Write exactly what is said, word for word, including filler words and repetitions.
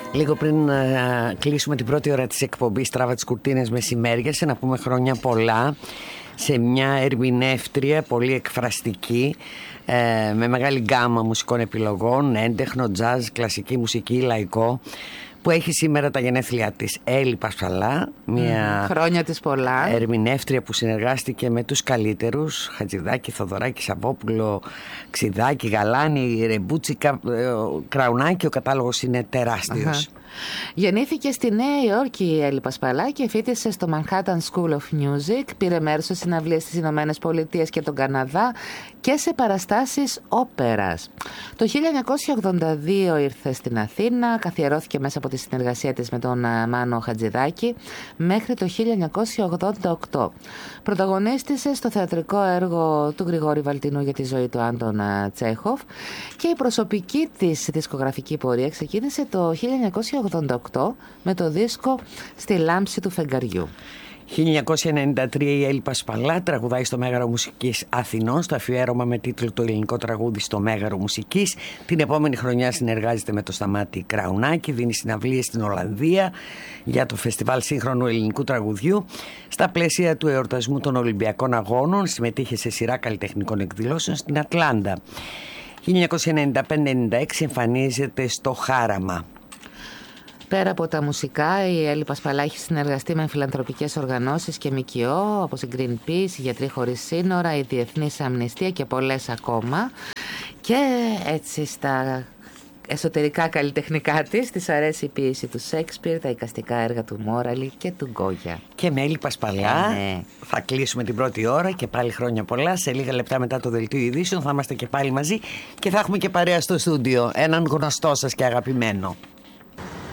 Λίγο πριν uh, κλείσουμε την πρώτη ώρα της εκπομπής Τράβα τις κουρτίνες μεσημέριασε, να πούμε χρόνια πολλά σε μια ερμηνεύτρια πολύ εκφραστική, ε, με μεγάλη γκάμα μουσικών επιλογών, έντεχνο, τζάζ, κλασική μουσική, λαϊκό, που έχει σήμερα τα γενέθλιά της. Έλλη Πασπαλά, μια mm, χρόνια της πολλά, ερμηνεύτρια που συνεργάστηκε με τους καλύτερους, Χατζηδάκη, Θοδωράκη, Σαββόπουλο, Ξιδάκη, Γαλάνη, Ρεμπούτσι, Κραουνάκη. Ο κατάλογος είναι τεράστιος. Uh-huh. Γεννήθηκε στη Νέα Υόρκη η Έλλη Πασπαλά και φοιτήσε στο Manhattan School of Music. Πήρε μέρος σε συναυλίες στις Ηνωμένες Πολιτείες και τον Καναδά και σε παραστάσεις όπερας. Το χίλια εννιακόσια ογδόντα δύο ήρθε στην Αθήνα, καθιερώθηκε μέσα από τη συνεργασία της με τον Μάνο Χατζηδάκη μέχρι το χίλια εννιακόσια ογδόντα οκτώ. Πρωταγωνίστησε στο θεατρικό έργο του Γρηγόρη Βαλτινού για τη ζωή του Άντων Τσέχοφ και η προσωπική της δισκογραφική πορεία ξεκίνησε το χίλια εννιακόσια ογδόντα οκτώ με το δίσκο «Στη λάμψη του φεγγαριού». χίλια εννιακόσια ενενήντα τρία η Έλλη Πασπαλά τραγουδάει στο Μέγαρο Μουσικής Αθηνών, στο αφιέρωμα με τίτλο «Το ελληνικό τραγούδι στο Μέγαρο Μουσικής». Την επόμενη χρονιά συνεργάζεται με το Σταμάτη Κραουνάκη, δίνει συναυλίες στην Ολλανδία για το Φεστιβάλ Σύγχρονου Ελληνικού Τραγουδιού. Στα πλαίσια του εορτασμού των Ολυμπιακών Αγώνων συμμετείχε σε σειρά καλλιτεχνικών εκδηλώσεων στην Ατλάντα. χίλια εννιακόσια ενενήντα πέντε ενενήντα έξι εμφανίζεται στο Χάραμα. Πέρα από τα μουσικά, η Έλλη Πασπαλά έχει συνεργαστεί με φιλανθρωπικές οργανώσεις και ΜΚΟ όπως η Greenpeace, η Γιατροί Χωρίς Σύνορα, η Διεθνής Αμνηστία και πολλές ακόμα. Και έτσι στα εσωτερικά καλλιτεχνικά της της αρέσει η ποίηση του Σέξπιρ, τα εικαστικά έργα του Μόραλη και του Γκόγια. Και με Έλλη Πασπαλά ε, ναι. θα κλείσουμε την πρώτη ώρα και πάλι χρόνια πολλά. Σε λίγα λεπτά μετά το δελτίο ειδήσεων θα είμαστε και πάλι μαζί και θα έχουμε και παρέα στο στούντιο έναν γνωστό σας και αγαπημένο.